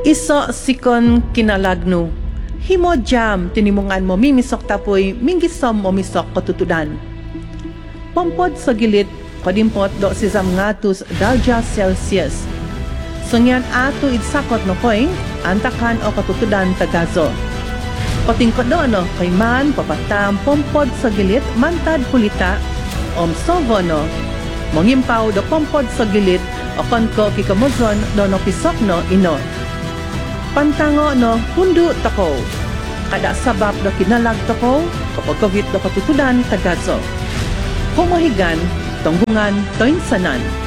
Iso sikon kinalagno. Himo jam tinimungan mo mimisok tapoy minggisom mo misok katutudan. Pompod sa gilit padimpot do si Zamngatus dalja Celsius. Sungyan ato idsakot no koy antakan o katutudan tagazo. Patingkod do no kay man papatam pompod sa gilit mantad kulita sovo no. Mongimpaw do pompod sa gilit o konko kikamuzon do no pisok no ino. Pantango no hundu tako. Kada sabab do kinalag tako kapag kavit do katutudan tagazo. Kumahigan, tonggungan, toinsanan.